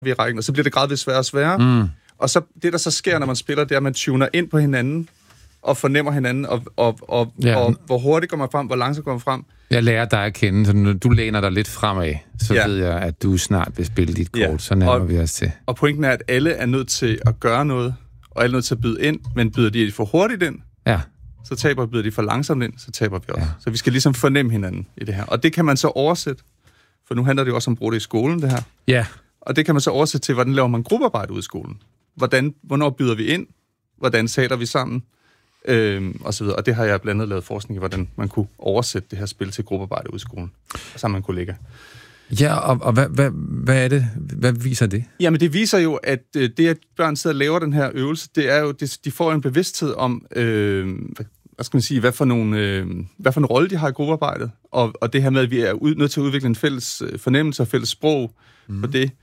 i rækken, og så bliver det gradvist sværere og sværere. Og så det, der så sker, når man spiller, det er, at man tuner ind på hinanden, og fornemmer hinanden, og hvor hurtigt går man frem, hvor langsomt går man frem. Jeg lærer dig at kende, så når du læner dig lidt fremad, så ved jeg, at du snart vil spille dit kort, så nærmer vi os til. Og pointen er, at alle er nødt til at gøre noget, og alle er nødt til at byde ind, men byder de for hurtigt ind, så byder de for langsomt ind, så taber vi også. Så vi skal ligesom fornemme hinanden i det her. Og det kan man så oversætte, for nu handler det jo også om at bruge det i skolen, det her. Ja. Og det kan man så oversætte til, hvordan laver man gruppearbejde ude i skolen. Hvornår byder vi ind? Hvordan taler vi sammen? Og så videre. Og det har jeg blandt andet lavet forskning i, hvordan man kunne oversætte det her spil til gruppearbejde ude i skolen, sammen med en kollega. Ja, og hvad er det? Hvad viser det? Jamen, det viser jo, at det, at børn sidder og laver den her øvelse, det er jo, de får en bevidsthed om, hvad skal man sige, hvad for en rolle de har i gruppearbejdet, og det her med, at vi er nødt til at udvikle en fælles fornemmelse og fælles sprog for det.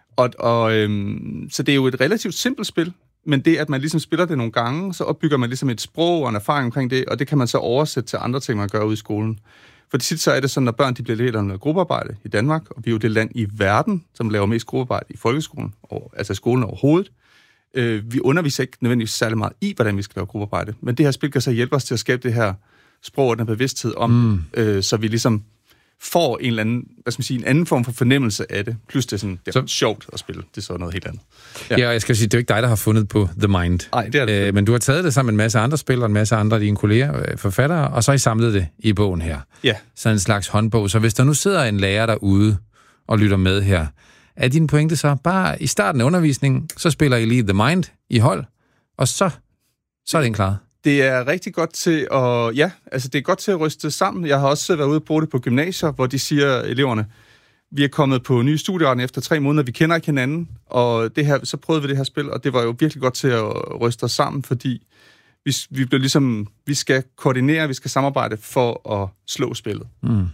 Så det er jo et relativt simpelt spil, men det, at man ligesom spiller det nogle gange, så opbygger man ligesom et sprog og en erfaring omkring det, og det kan man så oversætte til andre ting, man gør ude i skolen. For tit så er det sådan, at børn de bliver ledt af noget gruppearbejde i Danmark, og vi er jo det land i verden, som laver mest gruppearbejde i folkeskolen, altså i skolen overhovedet. Vi underviser ikke nødvendigvis særlig meget i, hvordan vi skal lave gruppearbejde, men det her spil kan så hjælpe os til at skabe det her sprog og den bevidsthed om, så vi ligesom får en eller anden, en anden form for fornemmelse af det. Plus det er sådan, det er sjovt at spille. Det er så noget helt andet. Ja, jeg skal sige, det er jo ikke dig, der har fundet på The Mind. Nej, det er det. Men du har taget det sammen med en masse andre spillere, en masse andre af dine kolleger, forfattere, og så har I samlet det i bogen her. Ja. Så en slags håndbog. Så hvis der nu sidder en lærer derude og lytter med her, er din pointe så bare i starten af undervisningen, så spiller I lige The Mind i hold, og så er den klaret? Det er rigtig godt til at, det er godt til at ryste sammen. Jeg har også været ude og bruge det på gymnasier, hvor de siger eleverne, vi er kommet på nye studieretten efter 3 måneder, vi kender ikke hinanden, og det her, så prøvede vi det her spil, og det var jo virkelig godt til at ryste os sammen, fordi vi blev ligesom, vi skal koordinere, vi skal samarbejde for at slå spillet.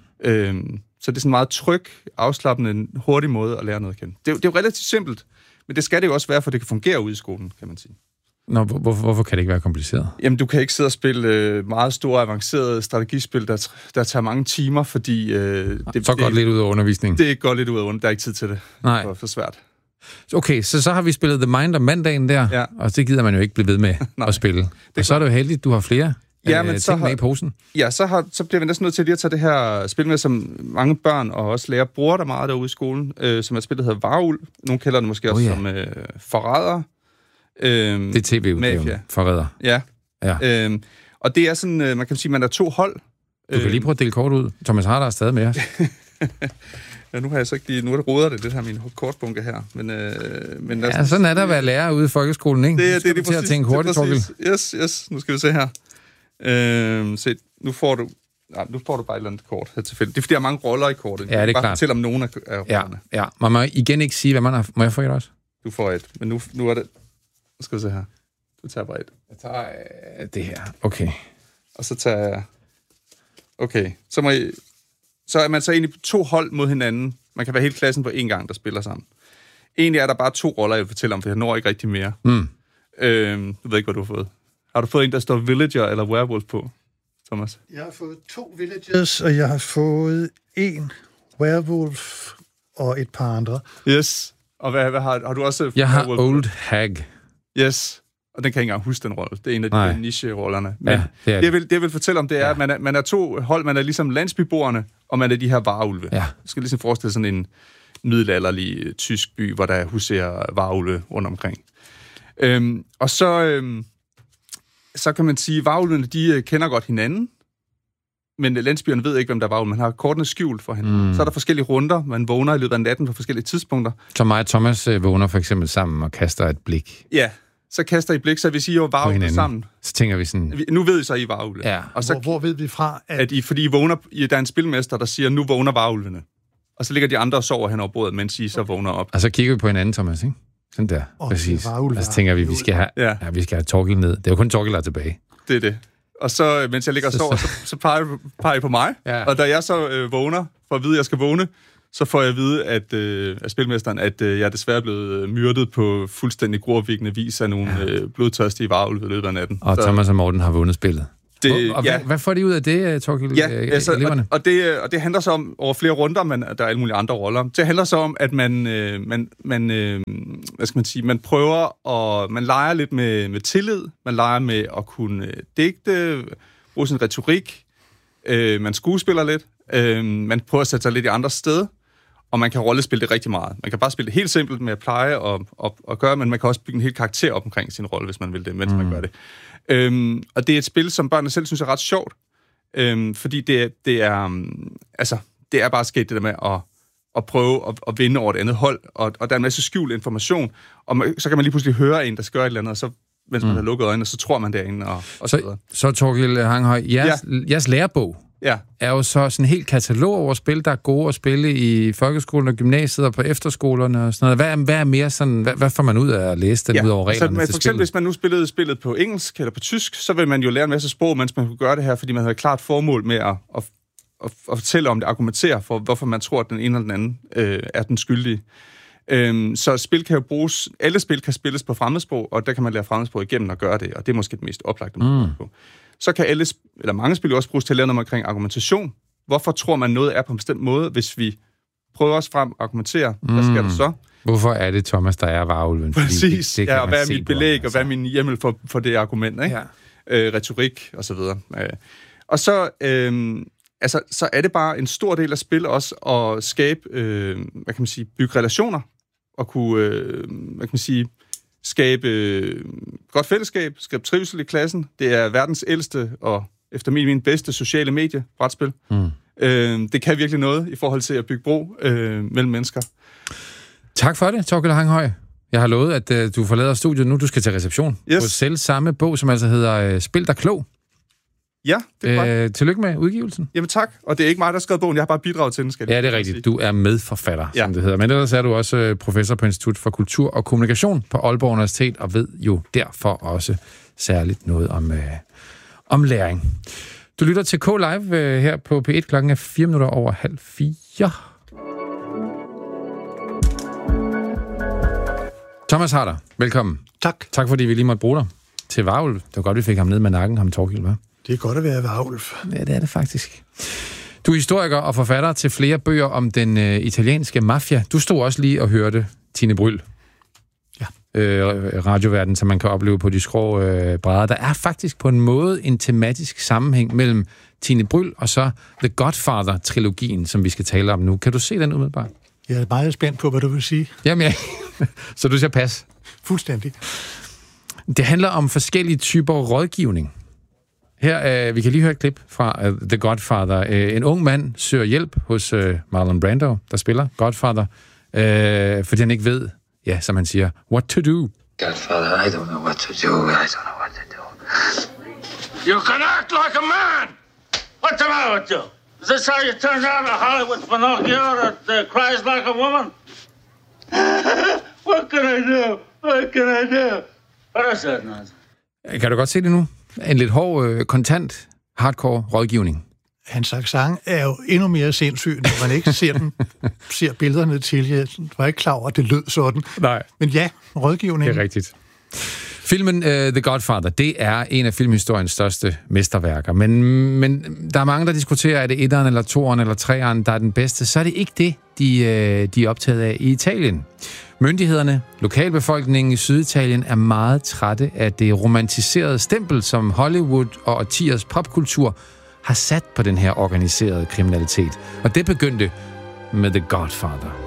Så det er sådan en meget tryg, afslappende, hurtig måde at lære noget at kende. Det er jo relativt simpelt, men det skal det jo også være, for det kan fungere ude i skolen, kan man sige. Nå, hvorfor kan det ikke være kompliceret? Jamen, du kan ikke sidde og spille meget store, avancerede strategispil, der tager mange timer, fordi... det går lidt ud af undervisningen. Det går lidt ud af undervisningen. Der er ikke tid til det. Nej. Det er for svært. Okay, så har vi spillet The Mind om mandagen der, og det gider man jo ikke blive ved med at spille. Og så er det jo heldigt, du har flere ting med i posen. Ja, så bliver vi næsten nødt til lige at tage det her spil med, som mange børn og også lærere bruger der meget derude i skolen, som er et spil, der hedder Varulv. Nogle kalder det måske også som Forræder. Det er tv-udgaven, Forræder. Ja. Og det er sådan, man kan sige, man er 2 hold. Du kan lige prøve at dele kort ud. Thomas Harder er stadig med os. Ja, nu har jeg så ikke lige... Nu er det roder det her min kortbunke her. Men ja, sådan er der at være lærer ude i folkeskolen, ikke? Det er præcis. Til at tænke hurtigt, Torgild. Yes. Nu skal vi se her. Se, nu får du bare et eller andet kort her tilfælde. Det er fordi, der er mange roller i kortet. Ja, det er bare klart. Fortæl om nogen af rollerne. Ja. Man må igen ikke sige, hvad man har... Må jeg få et også? Du får et. Men nu er det... Nu skal vi se her. Du tager bare et. Jeg tager det her. Okay. Og så tager jeg... Okay. Så er man så egentlig 2 hold mod hinanden. Man kan være hele klassen på én gang, der spiller sammen. Egentlig er der bare 2 roller, jeg vil fortælle om, for jeg når ikke rigtig mere. Du ved ikke, hvad du har fået. Har du fået en, der står Villager eller Werewolf på, Thomas? Jeg har fået 2 Villagers, og jeg har fået 1 Werewolf og et par andre. Yes. Og hvad har du også? Jeg har Old Hag. Yes. Og den kan jeg ikke engang huske, den rolle. Det er en af de niche-rollerne. Men det jeg vil fortælle om, det er, at man er 2 hold. Man er ligesom landsbyboerne, og man er de her varulve. Ja. Jeg skal ligesom forestille sådan en middelalderlig tysk by, hvor der huserer varulve rundt omkring. Og så kan man sige, at varulvene, de kender godt hinanden, men landsbyerne ved ikke, hvem der er varulve. Man har kortene skjult for hinanden. Så er der forskellige runder. Man vågner i løbet af natten på forskellige tidspunkter. Så mig og Thomas vågner for eksempel sammen og kaster et blik. Ja. Så kaster I blik, så hvis I er varulve sammen. Så tænker vi sådan... Nu ved I så, I er varulve. Ja. Og så, hvor ved vi fra, fordi I vågner... Der er en spilmester, der siger, nu vågner varulvene. Og så ligger de andre og sover hen over bordet, mens I så vågner op. Og så kigger vi på hinanden, Thomas, ikke? Sådan der, præcis. Og så tænker vi vi skal have Torgild ned. Det er jo kun Torgild, der er tilbage. Det er det. Og så, mens jeg ligger og sover, så peger I på mig. Ja. Og da jeg så vågner, for at vide, at jeg skal vågne, så får jeg at vide af spilmesteren, at jeg er desværre blevet myrdet på fuldstændig grovæggende vis af nogle blodtørstige varulve i løbet af natten. Og Thomas og Morten har vundet spillet. Hvad får de ud af det, Torkild? Ja, altså, og det handler så om over flere runder, men der er alle mulige andre roller. Det handler så om, at man prøver og man leger lidt med tillid, man leger med at kunne digte, bruge sin retorik, man skuespiller lidt, man prøver at sætte sig lidt i andre steder, og man kan rollespille det rigtig meget. Man kan bare spille det helt simpelt med at pleje og gøre, men man kan også bygge en hel karakter op omkring sin rolle, hvis man vil det, mens man gør det. Og det er et spil, som børnene selv synes er ret sjovt, fordi det er bare sket det der med at prøve at vinde over et andet hold, og der er en masse skjult information, og så kan man lige pludselig høre en, der skal gøre et eller andet, og så, mens man har lukket øjnene, så tror man derinde, og så videre. Så Torkild Hanghøj, jeres lærebog er jo så sådan en helt katalog over spil, der er gode at spille i folkeskolen og gymnasiet og på efterskolerne og sådan noget. Hvad er mere sådan, hvad får man ud af at læse den ud over reglerne til spillet? For eksempel, hvis man nu spillede spillet på engelsk eller på tysk, så vil man jo lære en masse sprog, mens man kunne gøre det her, fordi man havde et klart formål med at fortælle om det, argumentere for, hvorfor man tror, at den ene eller den anden er den skyldige. Så spil kan jo bruges, alle spil kan spilles på fremmedsprog, og der kan man lære fremmedsprog igennem at gøre det, og det er måske det mest oplagte måde på. Så kan mange spil også bruges til at lære noget omkring argumentation. Hvorfor tror man noget er på en bestemt måde, hvis vi prøver os frem og argumenterer? Hvad sker der så? Hvorfor er det, Thomas, der er varulven? Præcis, og hvad er mit belæg, og hvad er min hjemmel for det argument, ikke? Ja. Retorik, og så videre. Og så, så er det bare en stor del af spil også at skabe, bygge relationer, og kunne, skabe godt fællesskab, skabe trivsel i klassen. Det er verdens ældste og efter min bedste sociale medie, brætspil. Det kan virkelig noget i forhold til at bygge bro mellem mennesker. Tak for det, Torkild Hanghøj. Jeg har lovet, at du forlader studiet nu. Du skal til reception på selv samme bog, som altså hedder Spil dig klog. Ja, det er godt. Tillykke med udgivelsen. Jamen tak, og det er ikke mig, der har skrevet bogen. Jeg har bare bidraget til den, skal det. Ja, det er rigtigt. Du er medforfatter, som det hedder. Men ellers er du også professor på Institut for Kultur og Kommunikation på Aalborg Universitet, og ved jo derfor også særligt noget om læring. Du lytter til K-Live her på P1 klokken 4:04. Thomas Harder, velkommen. Tak. Tak fordi vi lige måtte bruge dig til varulv. Det var godt, vi fik ham ned med nakken, ham Torkild, hva'? Det er godt at være varulv. Ja, det er det faktisk. Du er historiker og forfatter til flere bøger om den italienske mafia. Du stod også lige og hørte Tine Bryld. Ja. Radioverden, som man kan opleve på de skrå brædder. Der er faktisk på en måde en tematisk sammenhæng mellem Tine Bryld og så The Godfather-trilogien, som vi skal tale om nu. Kan du se den umiddelbart? Jeg er meget spændt på, hvad du vil sige. Jamen ja, så du siger pas. Fuldstændig. Det handler om forskellige typer rådgivning. Her, vi kan lige høre et klip fra The Godfather. En ung mand søger hjælp hos Marlon Brando, der spiller Godfather, fordi han ikke ved, ja, som han siger, what to do. Godfather, I don't know what to do. I don't know what to do. You can act like a man! What's the matter with you? Is this how you turn down a Hollywood Pinocchio that cries like a woman? What can I do? What can I do? What is that nonsense? Kan du godt se det nu? En lidt hård, kontant, hardcore rådgivning. Hans accent er jo endnu mere sindssyg, når man ikke ser billederne til. Jeg var ikke klar over, at det lød sådan. Nej. Men ja, rådgivning. Det er rigtigt. Filmen The Godfather, det er en af filmhistoriens største mesterværker. Men der er mange, der diskuterer, er det etteren eller toeren eller treeren, der er den bedste. Så er det ikke det, de er optaget af i Italien. Myndighederne, lokalbefolkningen i Syditalien er meget trætte af det romantiserede stempel, som Hollywood og årtiers popkultur har sat på den her organiserede kriminalitet. Og det begyndte med The Godfather.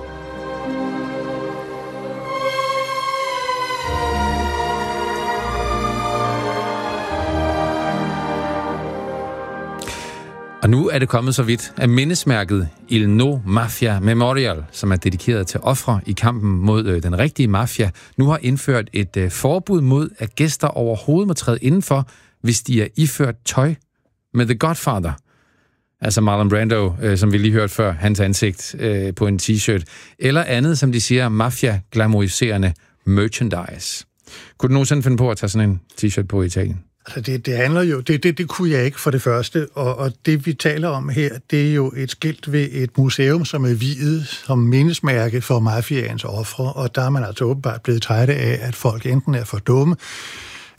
Og nu er det kommet så vidt, at mindesmærket Il No Mafia Memorial, som er dedikeret til ofre i kampen mod den rigtige mafia, nu har indført et forbud mod, at gæster overhovedet må træde indenfor, hvis de er iført tøj med The Godfather. Altså Marlon Brando, som vi lige hørte før, hans ansigt på en t-shirt. Eller andet, som de siger, mafia-glamoriserende merchandise. Kunne du nogensinde finde på at tage sådan en t-shirt på i Italien? Altså det handler jo, det kunne jeg ikke for det første, og det vi taler om her, det er jo et skilt ved et museum, som er viet som mindesmærke for mafiaens ofre, og der er man altså åbenbart blevet trætte af, at folk enten er for dumme,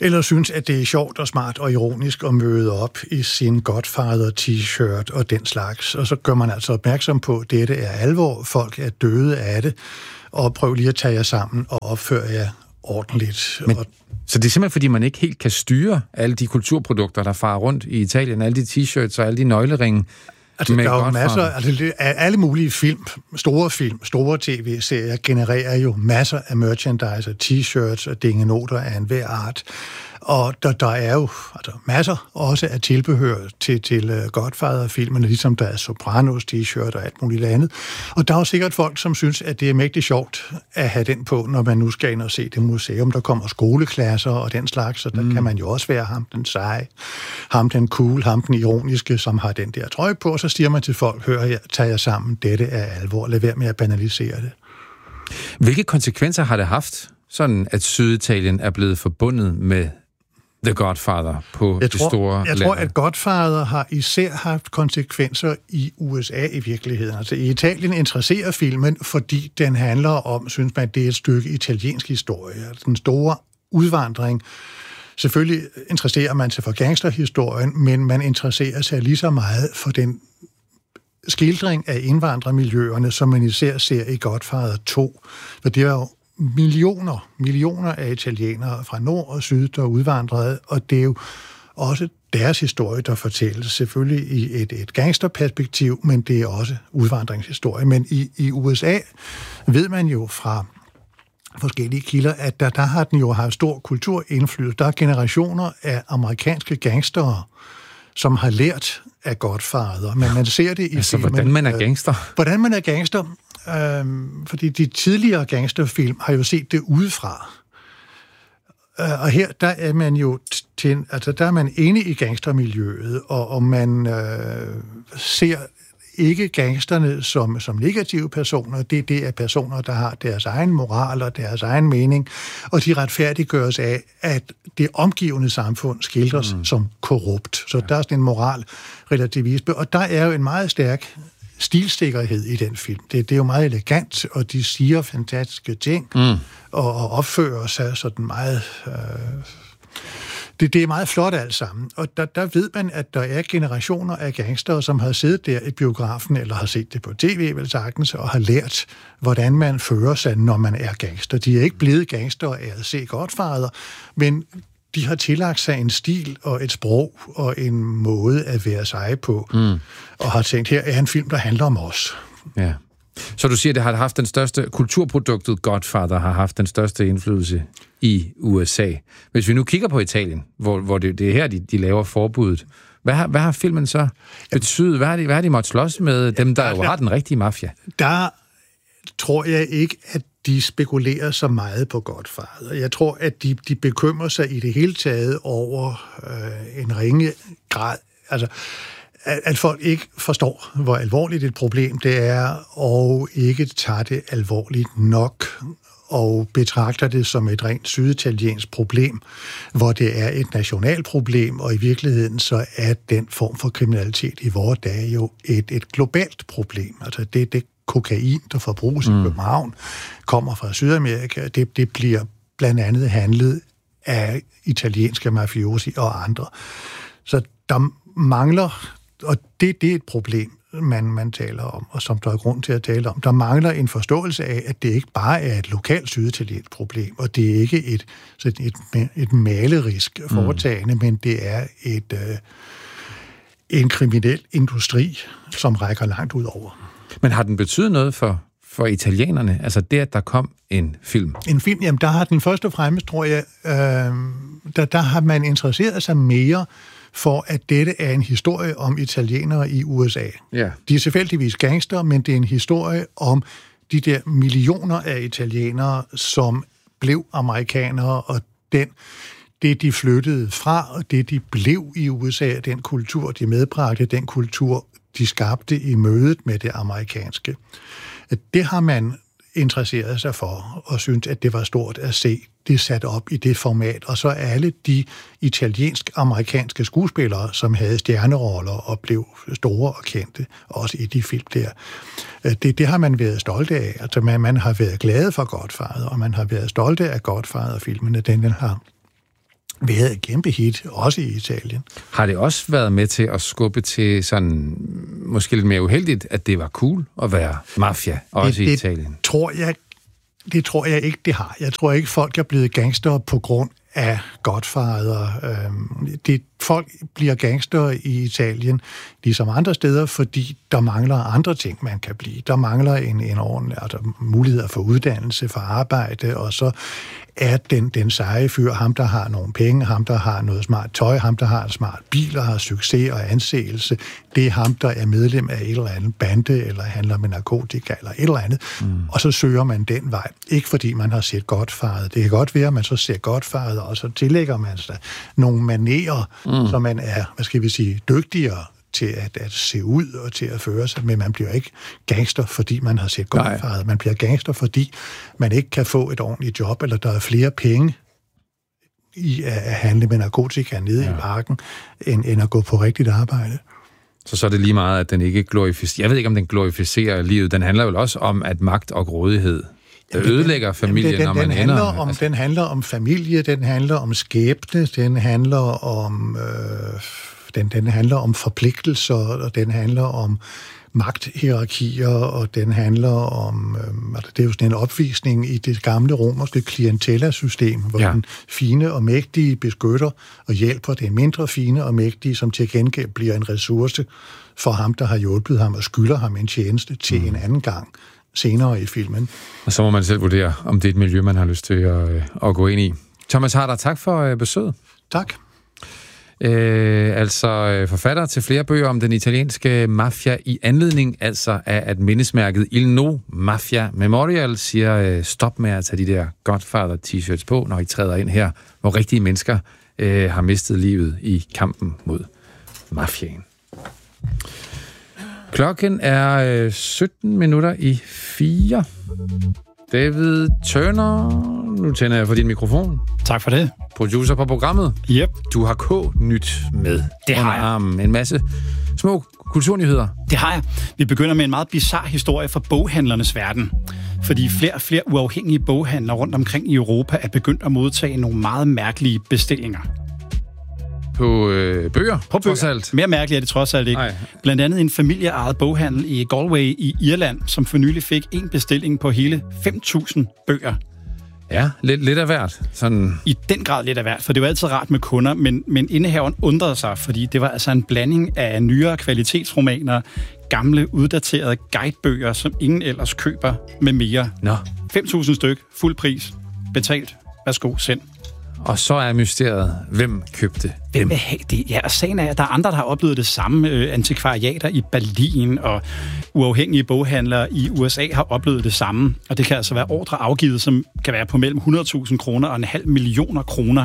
eller synes, at det er sjovt og smart og ironisk at møde op i sin Godfather-t-shirt og den slags. Og så gør man altså opmærksom på, at dette er alvor, folk er døde af det, og prøv lige at tage jer sammen og opføre jer ordentligt. Så det er simpelthen, fordi man ikke helt kan styre alle de kulturprodukter, der farer rundt i Italien, alle de t-shirts og alle de nøgleringe. Altså, der er jo masser, af alle mulige film, store tv-serier, genererer jo masser af merchandise og t-shirts og dingenoter af enhver art. Og der er jo masser også af tilbehør til Godfather-filmene, ligesom der er Sopranos t-shirt og alt muligt andet. Og der er jo sikkert folk, som synes, at det er mægtigt sjovt at have den på, når man nu skal ind og se det museum. Der kommer skoleklasser og den slags, så der kan man jo også være ham den seje, ham den cool, ham den ironiske, som har den der trøje på, og så siger man til folk, hør her, tag jer sammen, dette er alvor, lad være med at banalisere det. Hvilke konsekvenser har det haft, sådan at Syditalien er blevet forbundet med The Godfather på det store land? Jeg tror, at Godfather har især haft konsekvenser i USA i virkeligheden. Altså i Italien interesserer filmen, fordi den handler om, synes man, det er et stykke italiensk historie. Den store udvandring. Selvfølgelig interesserer man sig for gangsterhistorien, men man interesserer sig lige så meget for den skildring af indvandrermiljøerne, som man især ser i Godfather 2. For det er jo millioner af italienere fra nord og syd, der er udvandrede, og det er jo også deres historie, der fortælles selvfølgelig i et gangsterperspektiv, men det er også udvandringshistorie. Men i USA ved man jo fra forskellige kilder, at der har den jo haft stor kulturindflydelse. Der er generationer af amerikanske gangstere, som har lært af Godfather, men man ser det i filmen. Hvordan man er gangster? Hvordan man er gangster, fordi de tidligere gangsterfilm har jo set det udefra. Og her, der er man jo der er man inde i gangstermiljøet, og man ser ikke gangsterne som negative personer. Det er personer, der har deres egen moral og deres egen mening, og de retfærdiggøres af, at det omgivende samfund skildres som korrupt. Så der er sådan en moralrelativisme, og der er jo en meget stærk stilsikkerhed i den film. Det er jo meget elegant, og de siger fantastiske ting, og opfører sig sådan meget... Det er meget flot alt sammen, og der ved man, at der er generationer af gangstere, som har siddet der i biografen, eller har set det på tv, vel sagtens, og har lært, hvordan man fører sig, når man er gangster. De er ikke blevet gangstere af at se Godfather, men de har tillagt sig en stil og et sprog og en måde at være sig på, og har tænkt, her er en film, der handler om os. Ja. Så du siger, det har haft den største, kulturproduktet Godfather har haft den største indflydelse i USA. Hvis vi nu kigger på Italien, hvor det er her, de laver forbuddet, hvad har filmen så betydet? Hvad har de måttet slås med dem, der jo har den rigtige mafia? Der tror jeg ikke, at de spekulerer så meget på Godfather. Jeg tror, at de bekymrer sig i det hele taget over en ringe grad. Altså, at folk ikke forstår, hvor alvorligt et problem det er, og ikke tager det alvorligt nok, og betragter det som et rent syditaliensk problem, hvor det er et nationalt problem, og i virkeligheden så er den form for kriminalitet i vores dage jo et globalt problem. Altså det kokain, der forbruges i København, kommer fra Sydamerika. Det bliver blandt andet handlet af italienske mafiosi og andre. Så der mangler, og det er et problem, man taler om, og som der er grund til at tale om. Der mangler en forståelse af, at det ikke bare er et lokalt syditaliensk problem, og det er ikke et malerisk foretagende, men det er en kriminel industri, som rækker langt ud over. Men har den betydet noget for italienerne? Altså det, at der kom en film? En film, jamen der har den først og fremmest, tror jeg, der har man interesseret sig mere for, at dette er en historie om italienere i USA. Yeah. De er selvfølgelig gangster, men det er en historie om de der millioner af italienere, som blev amerikanere, og det de flyttede fra, og det de blev i USA, den kultur, de medbragte, den kultur, de skabte i mødet med det amerikanske. Det har man interesseret sig for, og synes, at det var stort at se det sat op i det format. Og så alle de italiensk-amerikanske skuespillere, som havde stjerneroller og blev store og kendte, også i de film der. Det har man været stolte af. Altså man har været glade for Godfather, og man har været stolte af Godfather-filmene. Den har været et kæmpe hit, også i Italien. Har det også været med til at skubbe til sådan, måske lidt mere uheldigt, at det var cool at være mafia, også i Italien? Det tror jeg ikke, det har. Jeg tror ikke, folk er blevet gangster på grund af Godfather. Folk bliver gangster i Italien, ligesom andre steder, fordi der mangler andre ting, man kan blive. Der mangler en ordentlig mulighed for uddannelse, for arbejde, og så er den seje fyr, ham der har nogle penge, ham der har noget smart tøj, ham der har en smart bil og har succes og anseelse, det er ham, der er medlem af et eller andet bande, eller handler med narkotika, eller et eller andet, og så søger man den vej. Ikke fordi man har set Godfather. Det kan godt være, at man så ser Godfather, og så tillægger man sig nogle manerer, så man er, dygtigere til at se ud og til at føre sig, men man bliver ikke gangster, fordi man har set Godfather. Man bliver gangster, fordi man ikke kan få et ordentligt job, eller der er flere penge i at handle med narkotika nede i parken, end at gå på rigtigt arbejde. Så er det lige meget, at den ikke glorificerer. Jeg ved ikke, om den glorificerer livet. Den handler jo også om, at magt og grådighed ødelægger familien, når man ender. Den handler om familie, den handler om skæbne, den handler om... Den handler om forpligtelser, og den handler om magthierarkier, og den handler om... det er jo sådan en opvisning i det gamle romerske klientella-system, hvor den fine og mægtige beskytter og hjælper den mindre fine og mægtige, som til gengæld bliver en ressource for ham, der har hjulpet ham og skylder ham en tjeneste til en anden gang senere i filmen. Og så må man selv vurdere, om det er et miljø, man har lyst til at gå ind i. Thomas Harder, tak for besøget. Tak. Forfatter til flere bøger om den italienske mafia i anledning altså af, at mindesmærket Il No Mafia Memorial siger, stop med at tage de der Godfather t-shirts på, når I træder ind her, hvor rigtige mennesker har mistet livet i kampen mod mafiaen. Klokken er 17:17. David Turner, nu tænder jeg for din mikrofon. Tak for det. Producer på programmet. Yep. Du har K-nyt med. Det har jeg. En masse små kulturnyheder. Det har jeg. Vi begynder med en meget bizarre historie fra boghandlernes verden. Fordi flere og flere uafhængige boghandlere rundt omkring i Europa er begyndt at modtage nogle meget mærkelige bestillinger. På bøger? På bøger. Trods alt. Mere mærkeligt er det trods alt ikke. Ej. Blandt andet en familieejet boghandel i Galway i Irland, som for nylig fik en bestilling på hele 5.000 bøger. Ja, lidt af hvert. Sådan. I den grad lidt af hvert, for det var altid rart med kunder, men indehaveren undrede sig, fordi det var altså en blanding af nyere kvalitetsromaner, gamle, uddaterede guidebøger, som ingen ellers køber med mere. 5.000 styk, fuld pris, betalt, værsgo, send. Og så er mysteriet, hvem købte hvem vil have det? Ja, og sagen er, at der er andre, der har oplevet det samme. Antikvariater i Berlin og uafhængige boghandlere i USA har oplevet det samme. Og det kan altså være ordre afgivet, som kan være på mellem 100.000 kroner og 500.000 kroner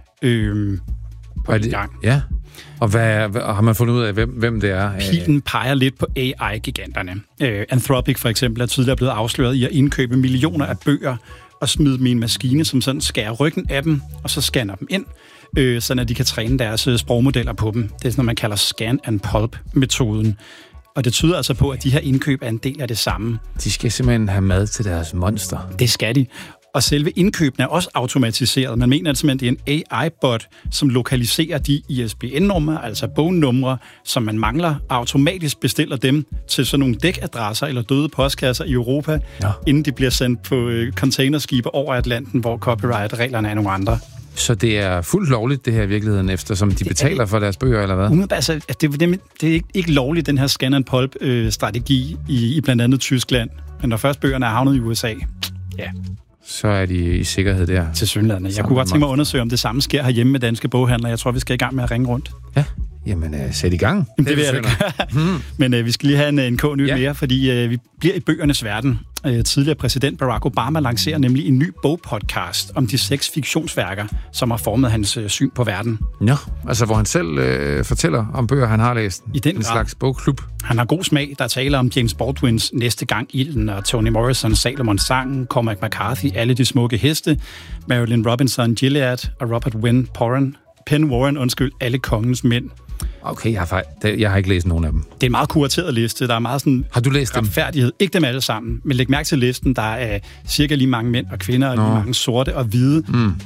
på en gang. Ja, og har man fundet ud af, hvem det er? Pilen peger lidt på AI-giganterne. Anthropic for eksempel er tidligere blevet afsløret i at indkøbe millioner af bøger og smide dem i en maskine, som sådan skærer ryggen af dem, og så scanner dem ind, sådan at de kan træne deres sprogmodeller på dem. Det er sådan, man kalder scan and pulp-metoden. Og det tyder altså på, at de her indkøb er en del af det samme. De skal simpelthen have mad til deres monster. Det skal de. Og selve indkøbene er også automatiseret. Man mener, at det simpelthen er en AI-bot, som lokaliserer de ISBN-numre, altså bognumre, som man mangler, og automatisk bestiller dem til sådan nogle dækadresser eller døde postkasser i Europa, inden de bliver sendt på containerskibe over Atlanten, hvor copyright-reglerne er nogle andre. Så det er fuldt lovligt, det her i virkeligheden, eftersom de betaler for deres bøger, eller hvad? Altså, det er ikke lovligt, den her scan and pulp-strategi i blandt andet Tyskland. Men når først bøgerne er havnet i USA, så er de i sikkerhed der. Til Sydlandet. Jeg kunne godt tænke mig at undersøge, om det samme sker herhjemme med danske boghandlere. Jeg tror, vi skal i gang med at ringe rundt. Ja, jamen sæt i gang. Det vil jeg da. Men vi skal lige have en K-nyt mere, fordi vi bliver i bøgernes verden. Tidligere præsident Barack Obama lancerer nemlig en ny bogpodcast om de 6 fiktionsværker, som har formet hans syn på verden. Ja, altså hvor han selv fortæller om bøger, han har læst. I den grad. Slags bogklub. Han har god smag. Der taler om James Baldwins Næste gang ilden, og Toni Morrison, Salomons sang, Cormac McCarthy, Alle de smukke heste, Marilyn Robinson, Gilead og Robert Penn Warren, Alle kongens mænd. Okay, jeg har ikke læst nogen af dem. Det er en meget kurateret liste. Der er meget sådan... Har du læst dem? Retfærdighed. Ikke dem alle sammen, men læg mærke til listen. Der er cirka lige mange mænd og kvinder, og lige mange sorte og hvide.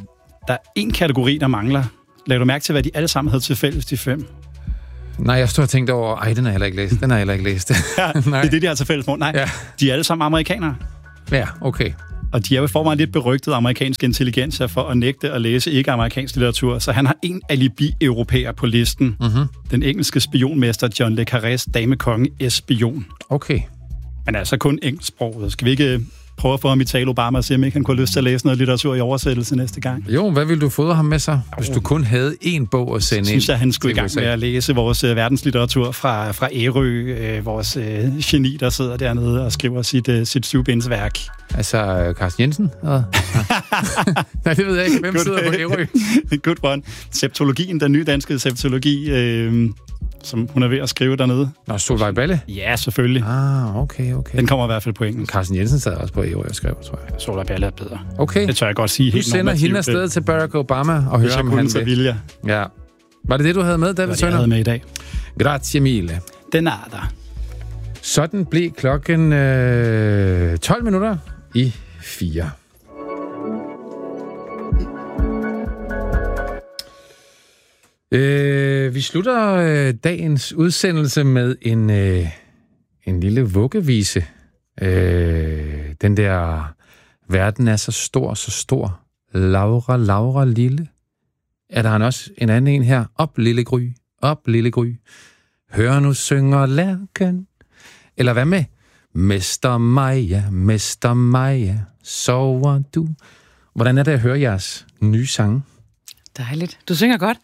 Der er en kategori, der mangler. Lad du mærke til, hvad de alle sammen havde til fælles, de 5? Nej, jeg stod og tænkte over, den har jeg heller ikke læst. Ja, det er det, de har til fælles. Nej, ja. De er alle sammen amerikanere. Ja, okay. Og de er jo i forvejen lidt berygtet amerikansk intelligenser for at nægte at læse ikke-amerikansk litteratur, så han har en alibi-europæer på listen. Mm-hmm. Den engelske spionmester John le Carrés damekonge Espion. Okay. Men altså kun engelsksproget. Skal vi ikke prøve at få ham i tale Obama og se, om ikke han kunne have lyst til at læse noget litteratur i oversættelse næste gang? Jo, hvad ville du fodre ham med så, hvis du kun havde én bog at sende ind? Synes jeg, han skulle i gang med at læse vores verdenslitteratur fra Ærø, vores geni, der sidder dernede og skriver sit 7-bindsværk. Altså Carsten Jensen? Nej, det ved jeg ikke. Hvem sidder på Ærø? Good one. Septologien, den nye danske septologi, som hun er ved at skrive dernede. Nå, Solvej Balle? Ja, selvfølgelig. Okay. Den kommer i hvert fald på engelsk. Carsten Jensen sad også på Ærø og skrev, tror jeg. Solvej Balle er bedre. Okay. Det tør jeg godt sige helt normativt. Du sender hende afsted til Barack Obama og hører, om han vil. Ja. Var det det, du havde med, David Sønner? Det jeg havde med i dag. Grazie mille. Den er der. Sådan blev klokken 12 minutter i 4. Vi slutter dagens udsendelse med en lille vuggevise. Den der verden er så stor. Laura lille. Er der også en anden en her? Op lille gry. Hør nu synger lærken. Eller hvad med? Mester Maja, sover du? Hvordan er det at høre jeres nye sange? Dejligt. Du synger godt.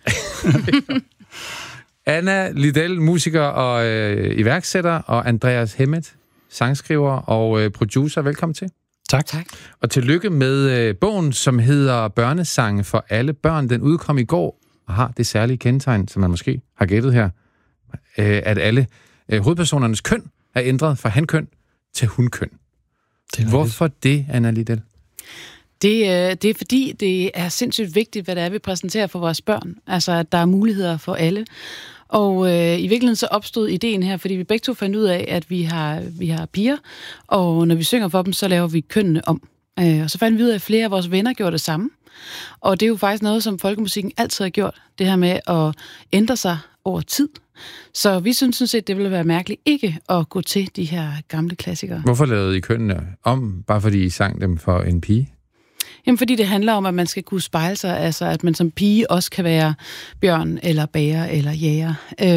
Anna Lidell, musiker og iværksætter, og Andreas Hemmet, sangskriver og producer. Velkommen til. Tak. Og tillykke med bogen, som hedder Børnesange for alle børn. Den udkom i går og har det særlige kendetegn, som man måske har gættet her, at alle hovedpersonernes køn er ændret fra hankøn til hunkøn. Hvorfor det, Anna Lidell? Det er fordi, det er sindssygt vigtigt, hvad det er, vi præsenterer for vores børn. Altså, at der er muligheder for alle. Og i virkeligheden så opstod ideen her, fordi vi begge to fandt ud af, at vi har piger, og når vi synger for dem, så laver vi kønnene om. Og så fandt vi ud af, at flere af vores venner gjorde det samme. Og det er jo faktisk noget, som folkemusikken altid har gjort. Det her med at ændre sig over tid. Så vi synes sådan set, det ville være mærkeligt ikke at gå til de her gamle klassikere. Hvorfor lavede I kønnene om, bare fordi I sang dem for en pige? Jamen, fordi det handler om, at man skal kunne spejle sig, altså at man som pige også kan være bjørn, eller bager, eller jæger.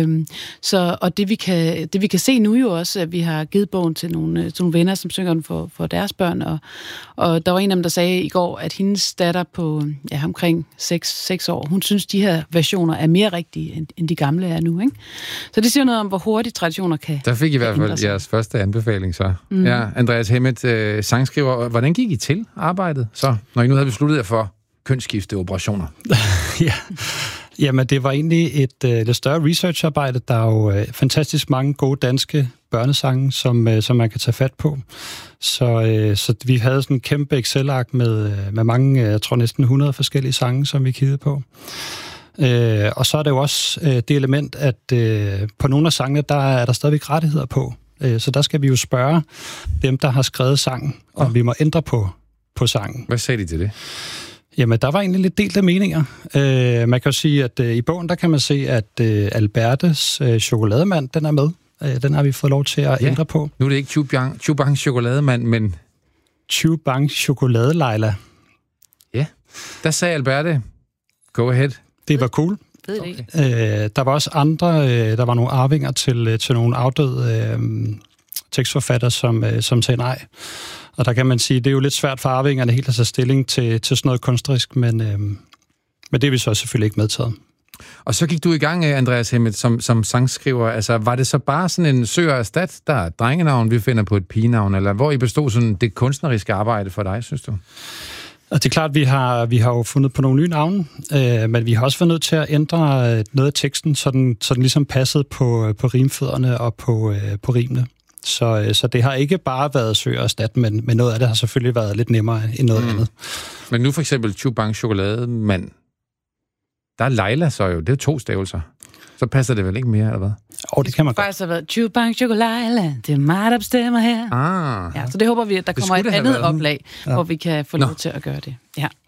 Og det vi kan se nu jo også, at vi har givet bogen til nogle venner, som synger den for deres børn, og der var en af dem, der sagde i går, at hendes datter på omkring 6 år, hun synes, de her versioner er mere rigtige, end de gamle er nu, ikke? Så det siger noget om, hvor hurtigt traditioner kan. Der fik I hvert fald jeres første anbefaling, så. Mm. Ja, Andreas Hemmet, sangskriver. Hvordan gik I til arbejdet, så, når I nu havde besluttet jer for kønsskifteoperationer? Jamen, det var egentlig et lidt større researcharbejde. Der er jo fantastisk mange gode danske børnesange, som man kan tage fat på. Så vi havde sådan en kæmpe Excel-ark med mange, jeg tror næsten 100 forskellige sange, som vi kiggede på. Og så er det jo også det element, at på nogle af sangene, der er der stadigvæk rettigheder på. Så der skal vi jo spørge dem, der har skrevet sangen, om vi må ændre på sangen. Hvad sagde de til det? Jamen, der var egentlig lidt delte meninger. Man kan jo sige, at i bogen, der kan man se, at Albertes chokolademand, den er med. Den har vi fået lov til at ændre på. Nu er det ikke Chubang chokolademand, men... Chubang chokoladeleila. Ja, der sagde Alberte, go ahead. Det var cool. Der var også andre, der var nogle arvinger til nogle afdøde tekstforfatter, som sagde nej. Og der kan man sige, det er jo lidt svært for arvingerne helt at tage stilling til sådan noget kunstnerisk, men det er vi så selvfølgelig ikke medtaget. Og så gik du i gang, Andreas Hemmet, som sangskriver. Altså, var det så bare sådan en søg og erstat, der er drengenavn, vi finder på et pigenavn, eller hvor I bestod sådan det kunstneriske arbejde for dig, synes du? Og det er klart, vi har jo fundet på nogle nye navne, men vi har også været nødt til at ændre noget af teksten, så den ligesom passede på rimfødderne og på rimene. Så det har ikke bare været søg og erstat, men noget af det har selvfølgelig været lidt nemmere end noget andet. Men nu for eksempel Chubang chokolademand, der er Leila så jo, det er 2 stavelser. Så passer det vel ikke mere, eller hvad? Det kan man godt. Det har været Chubang chokolade, det er mig, der bestemmer her. Ja, så det håber vi, at der kommer et andet oplag, hvor vi kan få lov til at gøre det. Ja.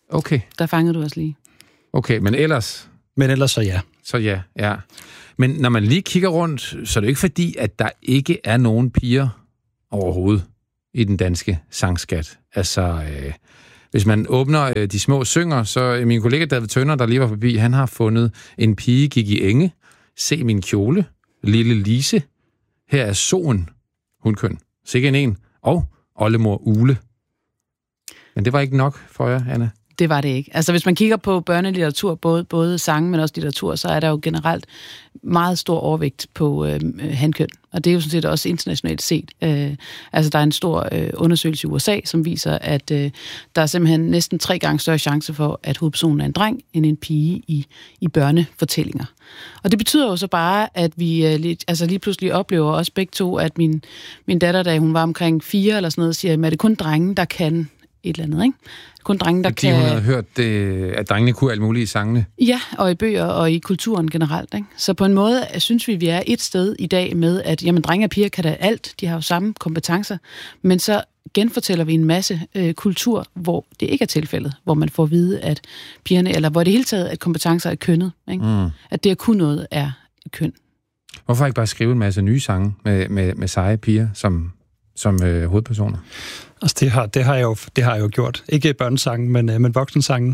Okay. Der fangede du os lige. Okay, men ellers så ja. Så ja. Men når man lige kigger rundt, så er det ikke fordi, at der ikke er nogen piger overhovedet i den danske sangskat. Altså, hvis man åbner De Små Synger, så min kollega David Tønder, der lige var forbi, han har fundet En pige gik i enge, Se min kjole, Lille Lise, Her er soen, Hundkøn, Sikke en, og Oldemor Ule. Men det var ikke nok for jer, Anna? Det var det ikke. Altså, hvis man kigger på børnelitteratur, både sange, men også litteratur, så er der jo generelt meget stor overvægt på hankøn. Og det er jo sådan set også internationalt set. Altså, der er en stor undersøgelse i USA, som viser, at der er simpelthen næsten 3 gange større chance for, at hovedpersonen er en dreng, end en pige i børnefortællinger. Og det betyder jo så bare, at vi lige pludselig oplever også begge to, at min datter, da hun var omkring 4 eller sådan noget, siger, at det er kun drenge, der kan et eller andet, ikke? Kun drenge, der kan... Hun havde hørt, at drengene kunne alt muligt i sangene. Ja, og i bøger og i kulturen generelt, ikke? Så på en måde synes vi er et sted i dag med, at jamen, drenge og piger kan da alt, de har jo samme kompetencer, men så genfortæller vi en masse kultur, hvor det ikke er tilfældet, hvor man får at vide, at pigerne, eller hvor det hele taget, at kompetencer er kønnet, ikke? At det at kunne noget er køn. Hvorfor ikke bare skrive en masse nye sange med seje piger som hovedpersoner? Altså det har jeg jo gjort. Ikke børnesange, men voksensange.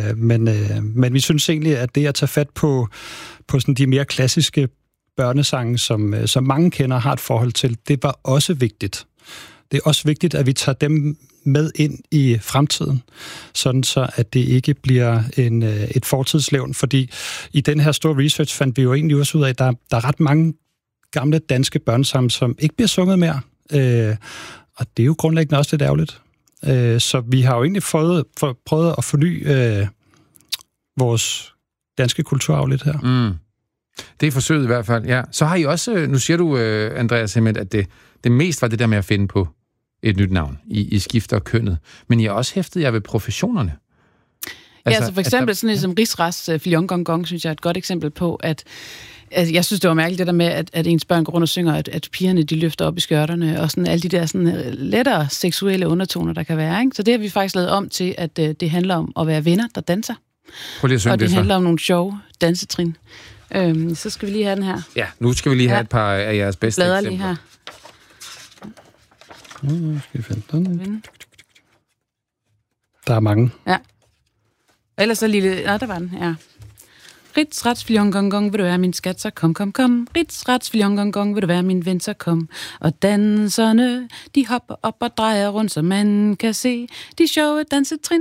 Men vi synes egentlig, at det at tage fat på sådan de mere klassiske børnesange, som mange kender har et forhold til, det var også vigtigt. Det er også vigtigt, at vi tager dem med ind i fremtiden, sådan så at det ikke bliver et fortidslevn. Fordi i den her store research fandt vi jo egentlig også ud af, at der er ret mange gamle danske børnesange, som ikke bliver sunget mere. Og det er jo grundlæggende også lidt ærgerligt. Så vi har jo egentlig prøvet at forny vores danske kulturarv lidt her. Det er forsøget i hvert fald, ja. Så har I også, nu siger du, Andreas, simpelthen, at det mest var det der med at finde på et nyt navn. I skifter kønnet. Men I har også hæftet jer ved professionerne. Altså for eksempel sådan et som Rigsras Filiongongong, synes jeg er et godt eksempel på, at jeg synes, det var mærkeligt det der med, at ens børn går rundt og synger, at pigerne de løfter op i skørterne, og sådan alle de der sådan lettere seksuelle undertoner, der kan være. Ikke? Så det har vi faktisk lavet om til, at det handler om at være venner, der danser. Prøv lige at synge og det så. handler om nogle sjove dansetrin. Så skal vi lige have den her. Ja, nu skal vi lige have et par af jeres bedste eksempler. Lige her. Skal vi finde den? Der er mange. Ja. Ellers så lille... Nå, der var den, ja. Rits, rats, fliongongong, vil du være min skat, så kom. Rits, rats, fliongongong, vil du være min ven, så kom. Og danserne, de hopper op og drejer rundt, så man kan se de sjove dansetrin.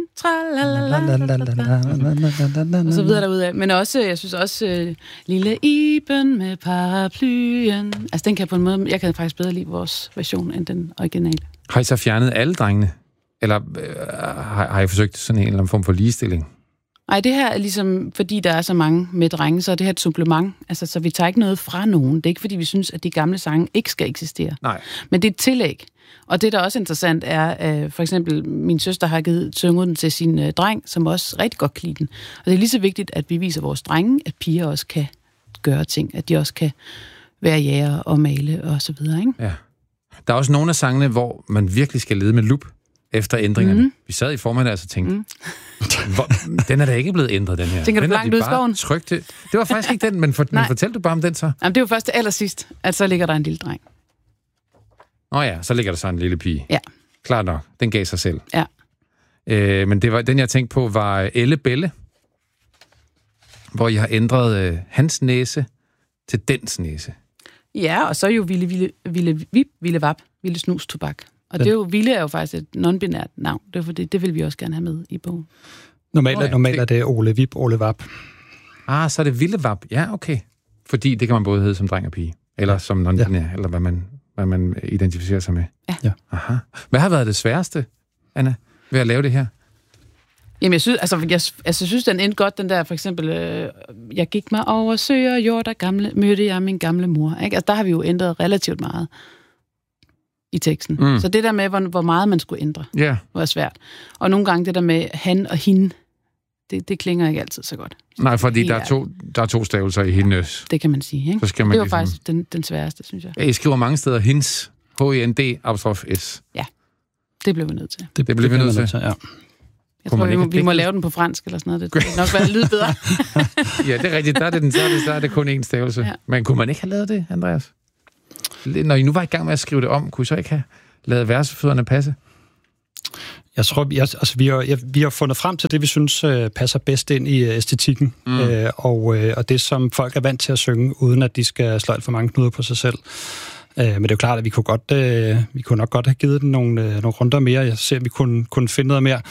Og så videre derudad. Men også, jeg synes også, lille Iben med paraplyen. Altså, den kan jeg på en måde... Jeg kan faktisk bedre lide vores version end den originale. Har I så fjernet alle drengene? Eller har I forsøgt sådan en eller anden form for ligestilling? Nej, det her er ligesom, fordi der er så mange med drenge, så er det her et supplement. Altså, så vi tager ikke noget fra nogen. Det er ikke, fordi vi synes, at de gamle sange ikke skal eksistere. Nej. Men det er et tillæg. Og det, der også er interessant, er, for eksempel, min søster har givet sunget den til sin dreng, som også rigtig godt kan lide den. Og det er lige så vigtigt, at vi viser vores drenge, at piger også kan gøre ting. At de også kan være jæger og male og så videre, ikke? Ja. Der er også nogle af sangene, hvor man virkelig skal lede med lup efter ændringerne. Vi sad i formiddag og tænkte, den er da ikke blevet ændret, den her. Tænker du langt ud i skoven? Det var faktisk ikke den, men fortæl du bare om den så. Jamen, det er jo først det allersidst, at så ligger der en lille dreng. Ja, så ligger der så en lille pige. Ja. Klart nok, den gav sig selv. Ja. Men det var den, jeg tænkte på, var Elle Belle, hvor I har ændret hans næse til dens næse. Ja, og så er jo Ville Vap, Ville Snus Tobak. Og det er jo, Ville er jo faktisk et non-binært navn. Det er fordi, det vil vi også gerne have med i bogen. Normalt er det Ole Vip, Ole Vap. Så er det Ville Vap. Ja, okay. Fordi det kan man både hedde som dreng og pige. Eller som non-binær, eller hvad man identificerer sig med. Ja. Aha. Hvad har været det sværeste, Anna, ved at lave det her? Jamen, jeg synes, den endte godt, den der, for eksempel, jeg gik mig over søer og jord, mødte jeg min gamle mor. Ikke? Altså, der har vi jo ændret relativt meget i teksten. Så det der med, hvor meget man skulle ændre, var svært. Og nogle gange det der med han og hende, det klinger ikke altid så godt. Nej, fordi der er to stavelser i hendes. Det kan man sige, ikke? Så skal man det var faktisk den sværeste, synes jeg. I skriver mange steder hendes, H-I-N-D, apostrof S. Ja, det blev vi nødt til. Det blev vi nødt til, ja. Jeg tror, vi må lave den på fransk eller sådan noget. Det vil nok være lidt bedre. Ja, det er rigtigt. Der er det kun én stavelse. Ja. Men kunne man ikke have lavet det, Andreas? Når I nu var i gang med at skrive det om, kunne I så ikke have lavet versefødderne passe? Jeg tror, vi har fundet frem til det, vi synes passer bedst ind i æstetikken, og det, som folk er vant til at synge, uden at de skal slå alt for mange knuder på sig selv. Men det er jo klart, at vi kunne nok godt have givet den nogle runder mere. Jeg ser, at vi kunne finde noget mere.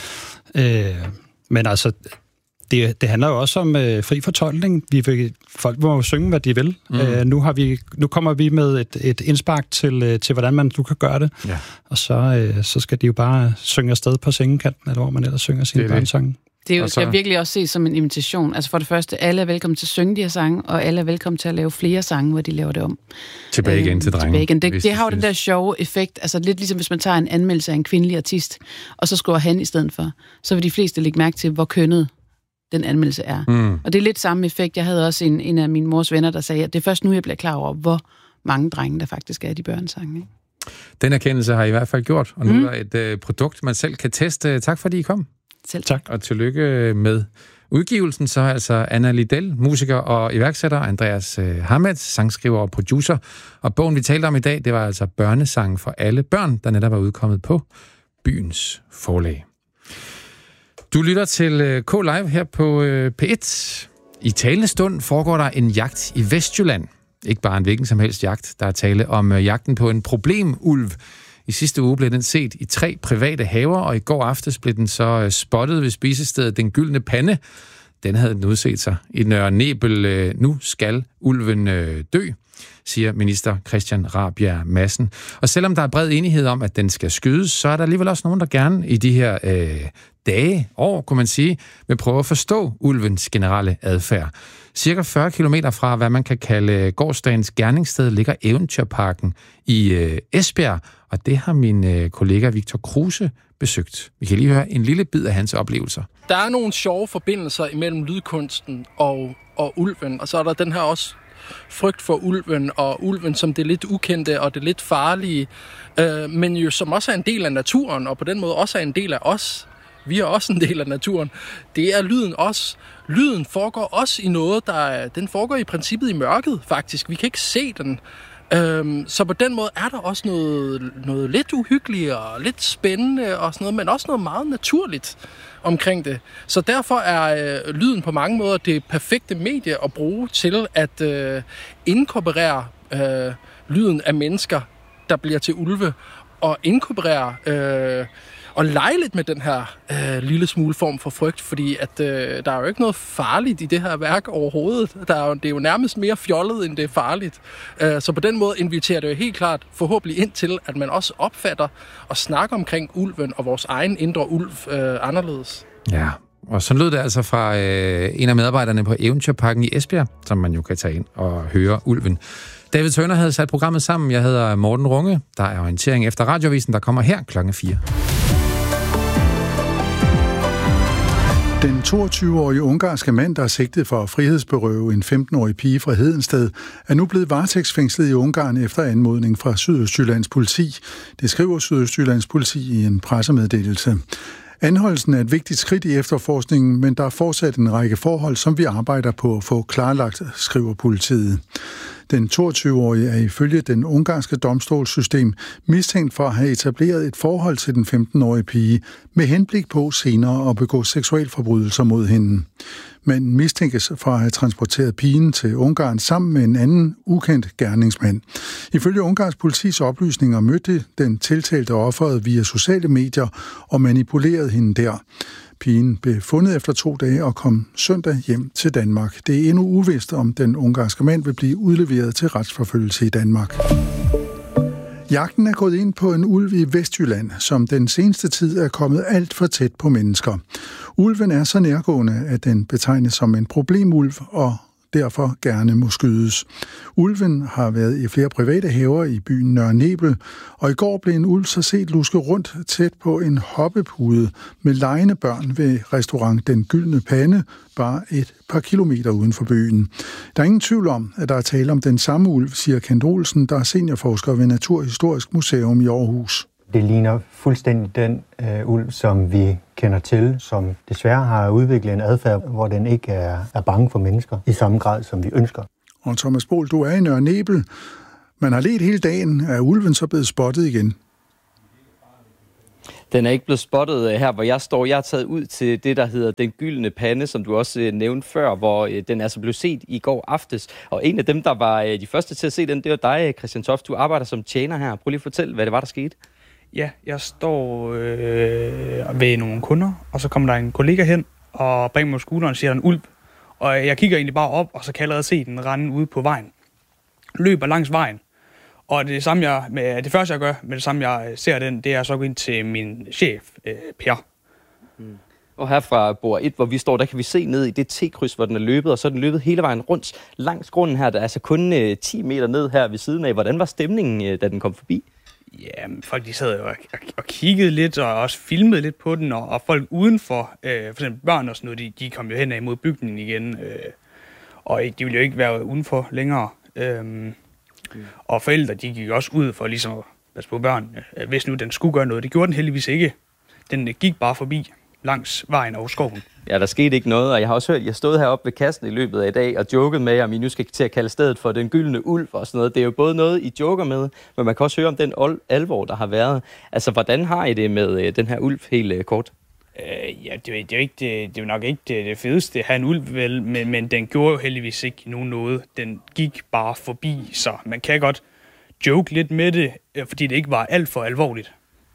Men altså, det handler jo også om fri fortolkning. Folk må jo synge, hvad de vil. Nu kommer vi med et indspark til hvordan man nu kan gøre det. Ja. Og så skal de jo bare synge afsted på sengekanten, eller hvor man ellers synger sine børnesange. Det jo, skal virkelig også ses som en invitation. Altså for det første, alle er velkommen til at synge de her sange, og alle er velkommen til at lave flere sange, hvor de laver det om. Tilbage igen til drengen. Det har jo den der sjove effekt. Altså lidt ligesom hvis man tager en anmeldelse af en kvindelig artist, og så skriver han i stedet for. Så vil de fleste lægge mærke til, hvor kønnet den anmeldelse er. Og det er lidt samme effekt. Jeg havde også en af mine mors venner, der sagde, at det er først nu, jeg bliver klar over, hvor mange drenge, der faktisk er i de børnesange. Ikke? Den erkendelse har I hvert fald gjort, og nu er der et produkt, man selv kan teste. Tak fordi I kom. Selv tak. Og tillykke med udgivelsen. Så altså Anna Liddell, musiker og iværksætter, Andreas Hammett, sangskriver og producer. Og bogen, vi talte om i dag, det var altså Børnesang for alle børn, der netop er udkommet på Byens Forlag. Du lytter til K-Live her på P1. I talende stund foregår der en jagt i Vestjylland. Ikke bare en hvilken som helst jagt. Der er tale om jagten på en problemulv. I sidste uge blev den set i 3 private haver, og i går aftes blev den så spottet ved spisestedet Den Gyldne Pande. Den havde den udset sig i Nørre Nebel. Nu skal ulven dø, siger minister Christian Rabjerg Madsen. Og selvom der er bred enighed om, at den skal skydes, så er der alligevel også nogen, der gerne i de her dage, år, kunne man sige, vil prøve at forstå ulvens generelle adfærd. Cirka 40 kilometer fra, hvad man kan kalde gårsdagens gerningssted, ligger Eventyrparken i Esbjerg, og det har min kollega Victor Kruse besøgt. Vi kan lige høre en lille bid af hans oplevelser. Der er nogle sjove forbindelser imellem lydkunsten og ulven, og så er der den her også frygt for ulven, og ulven som det lidt ukendte og det lidt farlige, men jo som også er en del af naturen, og på den måde også er en del af os. Vi er også en del af naturen. Det er lyden også. Lyden foregår også i noget, den foregår i princippet i mørket, faktisk. Vi kan ikke se den. Så på den måde er der også noget lidt uhyggeligt og lidt spændende og sådan noget, men også noget meget naturligt omkring det. Så derfor er lyden på mange måder det perfekte medie at bruge til at inkorporere lyden af mennesker, der bliver til ulve, og inkorporere og lege lidt med den her lille smule form for frygt, fordi at der er jo ikke noget farligt i det her værk overhovedet. Det er jo nærmest mere fjollet, end det er farligt. Så på den måde inviterer det jo helt klart forhåbentlig ind til, at man også opfatter og snakker omkring ulven og vores egen indre ulv anderledes. Ja, og så lød det altså fra en af medarbejderne på Eventyrparken i Esbjerg, som man jo kan tage ind og høre ulven. David Tøner havde sat programmet sammen. Jeg hedder Morten Runge. Der er orientering efter Radioavisen, der kommer her 4:00. Den 22-årige ungarske mand, der er sigtet for at frihedsberøve en 15-årig pige fra Hedensted, er nu blevet varetægtsfængslet i Ungarn efter anmodning fra Sydøstjyllands politi. Det skriver Sydøstjyllands politi i en pressemeddelelse. Anholdelsen er et vigtigt skridt i efterforskningen, men der er fortsat en række forhold, som vi arbejder på at få klarlagt, skriver politiet. Den 22-årige er ifølge den ungarske domstolssystem mistænkt for at have etableret et forhold til den 15-årige pige med henblik på senere at begå seksualforbrydelser mod hende. Men mistænkes for at have transporteret pigen til Ungarn sammen med en anden ukendt gerningsmand. Ifølge Ungarns politis oplysninger mødte den tiltalte offeret via sociale medier og manipulerede hende der. Pigen blev fundet efter 2 dage og kom søndag hjem til Danmark. Det er endnu uvist, om den ungarske mand vil blive udleveret til retsforfølgelse i Danmark. Jagten er gået ind på en ulv i Vestjylland, som den seneste tid er kommet alt for tæt på mennesker. Ulven er så nærgående, at den betegnes som en problemulv og derfor gerne må skydes. Ulven har været i flere private haver i byen Nørre Nebel, og i går blev en ulv så set luske rundt tæt på en hoppepude med legende børn ved restaurant Den Gyldne Pande, bare et par kilometer uden for byen. Der er ingen tvivl om, at der er tale om den samme ulv, siger Kent Olsen, der er seniorforsker ved Naturhistorisk Museum i Aarhus. Det ligner fuldstændig den ulv, som vi kender til, som desværre har udviklet en adfærd, hvor den ikke er bange for mennesker i samme grad, som vi ønsker. Og Thomas Bohl, du er i Nørre Nebel. Man har ledt hele dagen. Er ulven så blevet spottet igen? Den er ikke blevet spottet her, hvor jeg står. Jeg har taget ud til det, der hedder Den Gyldne Pande, som du også nævnte før, hvor den altså blev set i går aftes. Og en af dem, der var de første til at se den, det var dig, Christian Toft. Du arbejder som tjener her. Prøv lige at fortælle, hvad det var, der skete. Ja, jeg står ved nogle kunder, og så kommer der en kollega hen og bringer mig på scooteren og siger, der en ulv. Og jeg kigger egentlig bare op, og så kan jeg allerede se den rende ude på vejen. Løber langs vejen. Og det første, jeg gør med det samme, jeg ser den, det er så gå ind til min chef, Per. Og her fra bord 1, hvor vi står, der kan vi se ned i det T-kryds, hvor den er løbet, og så er den løbet hele vejen rundt langs grunden her. Der er altså kun 10 meter ned her ved siden af. Hvordan var stemningen, da den kom forbi? Ja, folk de sad og kiggede lidt, og også filmede lidt på den, og folk udenfor, for eksempel børn og sådan noget, de kom jo hen imod bygningen igen, og de ville jo ikke være udenfor længere. Og forældre, de gik også ud for ligesom at passe på børn, hvis nu den skulle gøre noget. Det gjorde den heldigvis ikke. Den gik bare forbi langs vejen over skoven. Ja, der skete ikke noget, og jeg har også hørt, at jeg stod heroppe ved kassen i løbet af i dag og joket med, om I nu skal til at kalde stedet for Den Gyldne Ulv og sådan noget. Det er jo både noget, I joker med, men man kan også høre om den alvor, der har været. Altså, hvordan har I det med den her ulv helt kort? Ja, det er jo nok ikke det fedeste at have en ulv, vel, men den gjorde jo heldigvis ikke nogen noget. Den gik bare forbi, så man kan godt joke lidt med det, fordi det ikke var alt for alvorligt.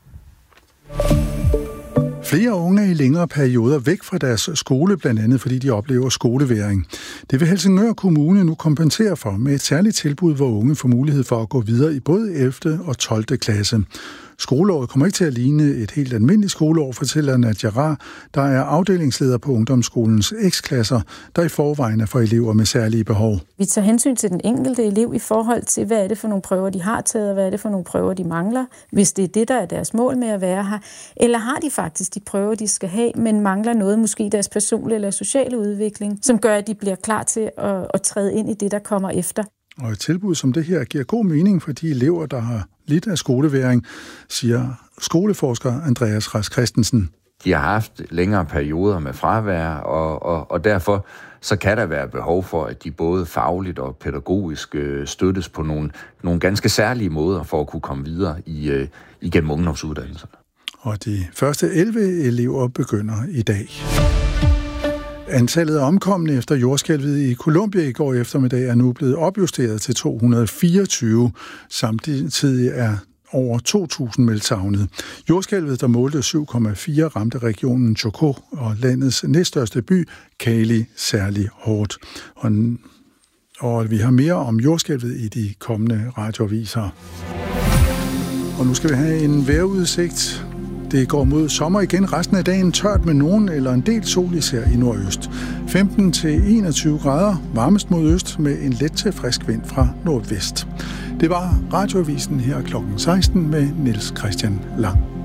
Flere unge er i længere perioder væk fra deres skole, blandt andet fordi de oplever skoleværing. Det vil Helsingør Kommune nu kompensere for med et særligt tilbud, hvor unge får mulighed for at gå videre i både 11. og 12. klasse. Skoleåret kommer ikke til at ligne et helt almindeligt skoleår, fortæller Nadia Rar, der er afdelingsleder på ungdomsskolens X-klasser, der i forvejen er for elever med særlige behov. Vi tager hensyn til den enkelte elev i forhold til, hvad er det for nogle prøver, de har taget, og hvad er det for nogle prøver, de mangler, hvis det er det, der er deres mål med at være her. Eller har de faktisk de prøver, de skal have, men mangler noget, måske deres personlige eller sociale udvikling, som gør, at de bliver klar til at træde ind i det, der kommer efter. Og et tilbud som det her giver god mening for de elever, der har lidt af skoleværing, siger skoleforsker Andreas Rask Christensen. De har haft længere perioder med fravær, og derfor så kan der være behov for, at de både fagligt og pædagogisk støttes på nogle ganske særlige måder for at kunne komme videre igennem ungdomsuddannelserne. Og de første 11 elever begynder i dag. Antallet af omkomne efter jordskælvet i Colombia i går eftermiddag er nu blevet opjusteret til 224. Samtidig er over 2.000 meldt savnet. Jordskælvet, der målte 7,4, ramte regionen Chocó og landets næststørste by, Cali, særlig hårdt. Og vi har mere om jordskælvet i de kommende radioaviser. Og nu skal vi have en vejrudsigt. Det går mod sommer igen resten af dagen, tørt med nogen eller en del sol, især i nordøst. 15-21 grader, varmest mod øst med en let til frisk vind fra nordvest. Det var radioavisen her kl. 16 med Niels Christian Lang.